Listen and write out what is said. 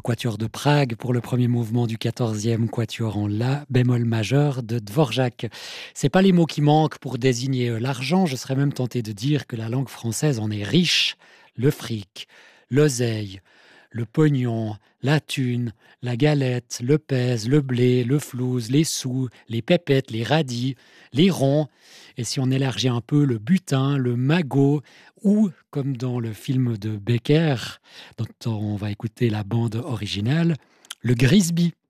quatuor de Prague pour le premier mouvement du 14e quatuor en la bémol majeur de Dvorak. C'est pas les mots qui manquent pour désigner l'argent, je serais même tenté de dire que la langue française en est riche. Le fric, l'oseille, le pognon, la thune, la galette, le pèse, le blé, le flouze, les sous, les pépettes, les radis, les ronds, et si on élargit un peu, le butin, le magot, ou, comme dans le film de Becker, dont on va écouter la bande originale, le Grisby.